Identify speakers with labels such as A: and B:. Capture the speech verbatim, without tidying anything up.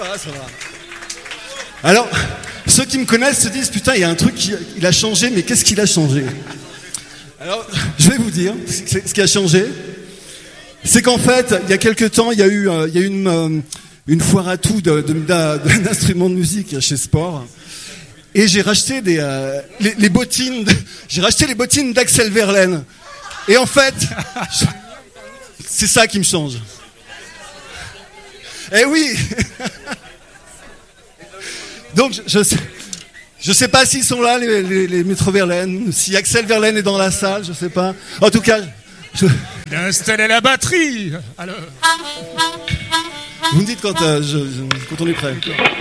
A: va, ça va. Alors, ceux qui me connaissent se disent, putain, il y a un truc qui il a changé, mais qu'est-ce qu'il a changé? Alors, je vais vous dire, ce qui a changé, c'est qu'en fait, il y a quelques temps, il y a eu, il y a eu une, une foire à tout de, de, de, d'instruments de musique chez Sport. Et j'ai racheté des, euh, les, les bottines, de, j'ai racheté les bottines d'Axel Verlaine. Et en fait, je, c'est ça qui me change. Eh oui. Donc je, je sais, je sais pas s'ils sont là les, les, les métro Verlaine, si Axel Verlaine est dans la salle, je sais pas. En tout cas, je...
B: il a installé la batterie. Alors,
A: vous me dites quand, euh, je, je, quand on est prêt.